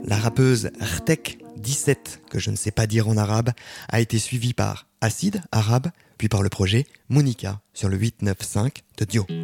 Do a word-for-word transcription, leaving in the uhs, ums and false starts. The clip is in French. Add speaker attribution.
Speaker 1: La rappeuse Rtek dix-sept, que je ne sais pas dire en arabe, a été suivie par Acide, arabe, puis par le projet Monica sur le huit neuf cinq de Dio.